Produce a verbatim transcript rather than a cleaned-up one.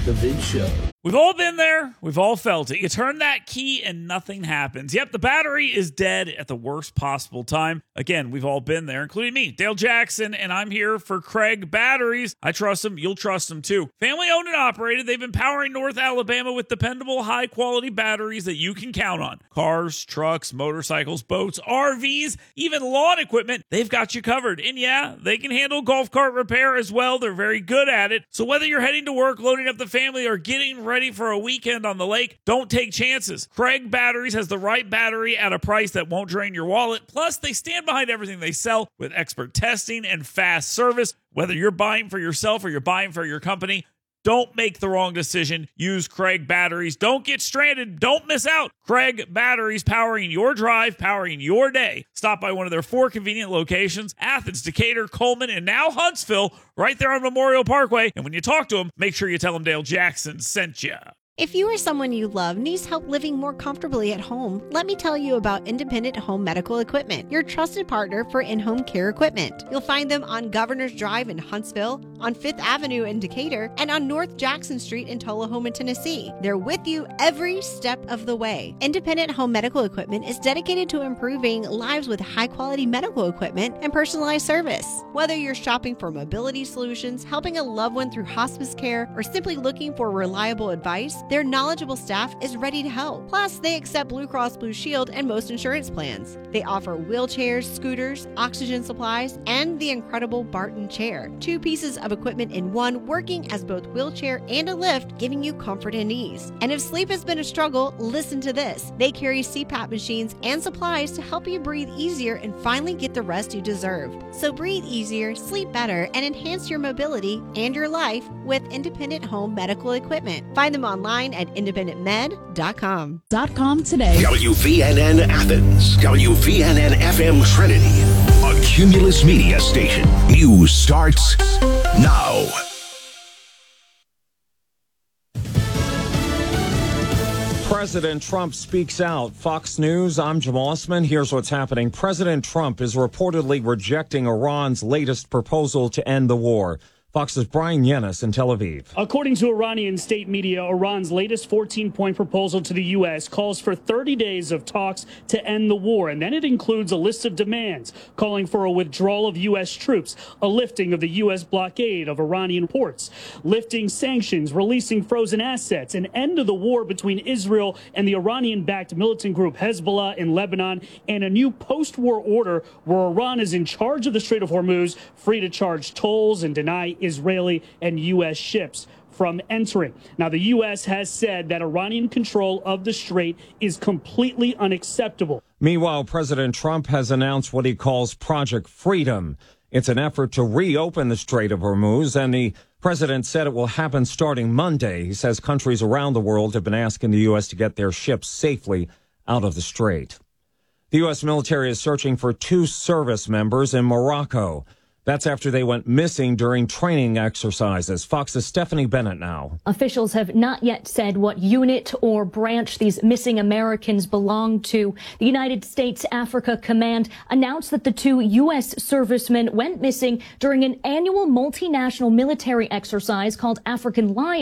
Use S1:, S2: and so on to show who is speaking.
S1: The Vid Show.
S2: We've all been there. We've all felt it. You turn that key and nothing happens. Yep, the battery is dead at the worst possible time. Again, we've all been there, including me, Dale Jackson, and I'm here for Craig Batteries. I trust them. You'll trust them too. Family owned and operated. They've been powering North Alabama with dependable, high-quality batteries that you can count on. Cars, trucks, motorcycles, boats, R Vs, even lawn equipment. They've got you covered. And yeah, they can handle golf cart repair as well. They're very good at it. So whether you're heading to work, loading up the family, or getting ready for a weekend on the lake, don't take chances. Craig Batteries has the right battery at a price that won't drain your wallet. Plus, they stand behind everything they sell with expert testing and fast service. Whether you're buying for yourself or you're buying for your company, don't make the wrong decision. Use Craig Batteries. Don't get stranded. Don't miss out. Craig Batteries, powering your drive, powering your day. Stop by one of their four convenient locations: Athens, Decatur, Coleman, and now Huntsville, right there on Memorial Parkway. And when you talk to them, make sure you tell them Dale Jackson sent you.
S3: If you or someone you love needs help living more comfortably at home, let me tell you about Independent Home Medical Equipment, your trusted partner for in-home care equipment. You'll find them on Governor's Drive in Huntsville, on Fifth Avenue in Decatur, and on North Jackson Street in Tullahoma, Tennessee. They're with you every step of the way. Independent Home Medical Equipment is dedicated to improving lives with high-quality medical equipment and personalized service. Whether you're shopping for mobility solutions, helping a loved one through hospice care, or simply looking for reliable advice, their knowledgeable staff is ready to help. Plus, they accept Blue Cross Blue Shield and most insurance plans. They offer wheelchairs, scooters, oxygen supplies, and the incredible Barton chair. Two pieces of equipment in one, working as both wheelchair and a lift, giving you comfort and ease. And if sleep has been a struggle, listen to this. They carry C PAP machines and supplies to help you breathe easier and finally get the rest you deserve. So breathe easier, sleep better, and enhance your mobility and your life with Independent Home Medical Equipment. Find them online at independent med dot com.
S4: Dot com today.
S5: W V N N Athens, W V N N F M Trinity, a Cumulus Media station. News starts now.
S6: President Trump speaks out. Fox News, I'm Jamal Osman. Here's what's happening. President Trump is reportedly rejecting Iran's latest proposal to end the war. Fox's Brian Yennis in Tel Aviv.
S7: According to Iranian state media, Iran's latest fourteen-point proposal to the U S calls for thirty days of talks to end the war, and then it includes a list of demands calling for a withdrawal of U S troops, a lifting of the U S blockade of Iranian ports, lifting sanctions, releasing frozen assets, an end to the war between Israel and the Iranian-backed militant group Hezbollah in Lebanon, and a new post-war order where Iran is in charge of the Strait of Hormuz, free to charge tolls and deny Israeli and U S ships from entering. Now, the U S has said that Iranian control of the strait is completely unacceptable.
S6: Meanwhile, President Trump has announced what he calls Project Freedom. It's an effort to reopen the Strait of Hormuz, and the president said it will happen starting Monday. He says countries around the world have been asking the U S to get their ships safely out of the strait. The U S military is searching for two service members in Morocco. That's after they went missing during training exercises. Fox's Stephanie Bennett now.
S8: Officials have not yet said what unit or branch these missing Americans belong to. The United States Africa Command announced that the two U S servicemen went missing during an annual multinational military exercise called African Lion.